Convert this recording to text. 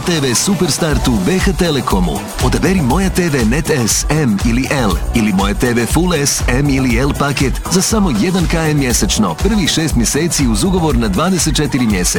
TV Superstartu BH Telekomu. Odaberi Moja TV Net S, M ili L ili Moja TV Full S, M ili L paket za samo 1 KN mjesečno. Prvih 6 mjeseci uz ugovor na 24 mjeseca.